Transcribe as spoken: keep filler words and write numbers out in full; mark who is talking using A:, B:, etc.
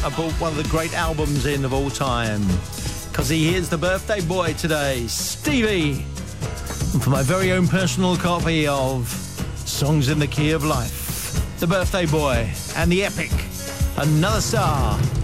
A: I brought one of the great albums in of all time, because he is the birthday boy today, Stevie. And for my very own personal copy of Songs in the Key of Life, the birthday boy and the epic, Another Star.